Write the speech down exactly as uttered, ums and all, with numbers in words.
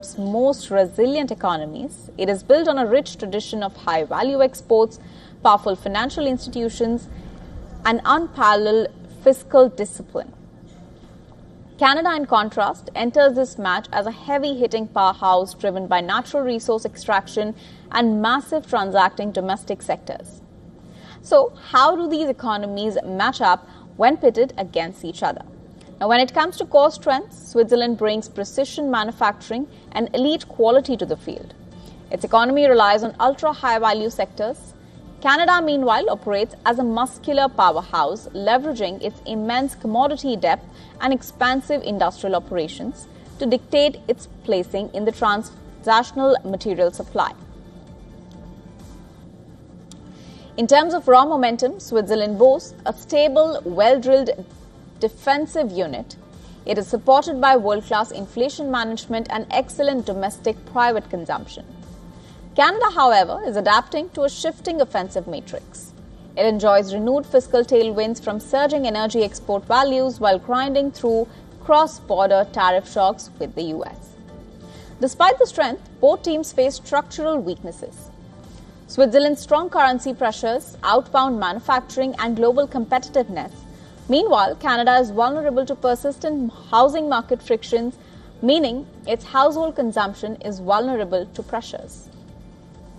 Its most resilient economies. It is built on a rich tradition of high-value exports, powerful financial institutions, and unparalleled fiscal discipline. Canada, in contrast, enters this match as a heavy-hitting powerhouse driven by natural resource extraction and massive transacting domestic sectors. So, how do these economies match up when pitted against each other? Now, when it comes to core strengths, Switzerland brings precision manufacturing and elite quality to the field. Its economy relies on ultra-high-value sectors. Canada, meanwhile, operates as a muscular powerhouse, leveraging its immense commodity depth and expansive industrial operations to dictate its placing in the transnational material supply. In terms of raw momentum, Switzerland boasts a stable, well-drilled defensive unit. It is supported by world-class inflation management and excellent domestic private consumption. Canada, however, is adapting to a shifting offensive matrix. It enjoys renewed fiscal tailwinds from surging energy export values while grinding through cross-border tariff shocks with the U S. Despite the strength, both teams face structural weaknesses. Switzerland's strong currency pressures, outbound manufacturing, and global competitiveness. Meanwhile, Canada is vulnerable to persistent housing market frictions, meaning its household consumption is vulnerable to pressures.